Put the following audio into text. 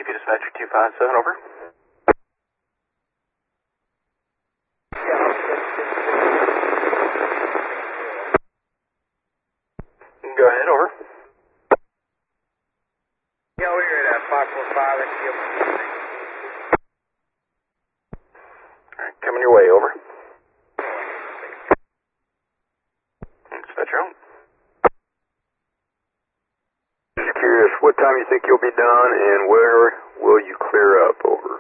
CP Dispatcher 257, over. Go ahead, over. Yeah, we're at 545 at the Alright, coming your way, over. Dispatcher on. Just curious, what time you think you'll be done and where will you clear up, over?